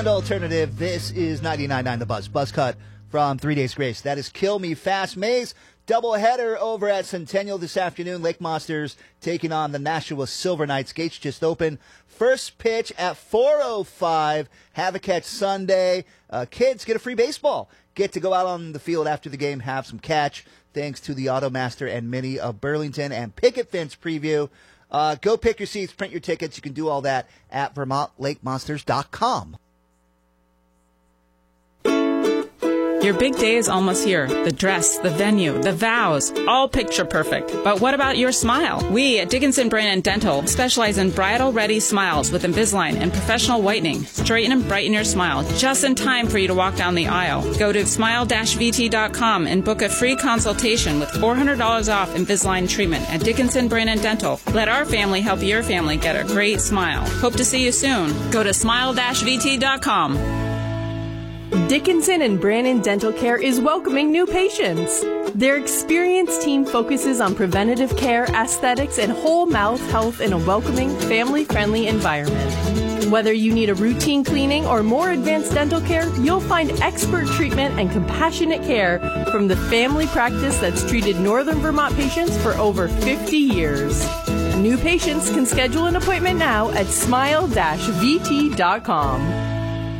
Alternative, this is 99.9 The Buzz. Buzz cut from 3 Days Grace. That is Kill Me Fast. Maze doubleheader over at Centennial this afternoon. Lake Monsters taking on the Nashua Silver Knights. Gates just open. First pitch at 4:05. Have a catch Sunday. Kids get a free baseball. Get to go out on the field after the game, have some catch. Thanks to the Automaster and Mini of Burlington and Picket Fence preview. Go pick your seats, print your tickets. You can do all that at VermontLakeMonsters.com. Your big day is almost here. The dress, the venue, the vows, all picture perfect. But what about your smile? We at Dickinson Brand Dental specialize in bridal-ready smiles with Invisalign and professional whitening. Straighten and brighten your smile just in time for you to walk down the aisle. Go to smile-vt.com and book a free consultation with $400 off Invisalign treatment at Dickinson Brand Dental. Let our family help your family get a great smile. Hope to see you soon. Go to smile-vt.com. Dickinson and Brannon Dental Care is welcoming new patients. Their experienced team focuses on preventative care, aesthetics, and whole mouth health in a welcoming, family-friendly environment. Whether you need a routine cleaning or more advanced dental care, you'll find expert treatment and compassionate care from the family practice that's treated Northern Vermont patients for over 50 years. New patients can schedule an appointment now at smile-vt.com.